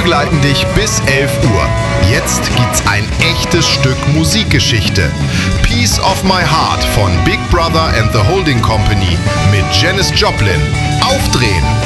begleiten dich bis 11 Uhr. Jetzt gibt's ein echtes Stück Musikgeschichte. Piece of My Heart von Big Brother and the Holding Company mit Janis Joplin. Aufdrehen!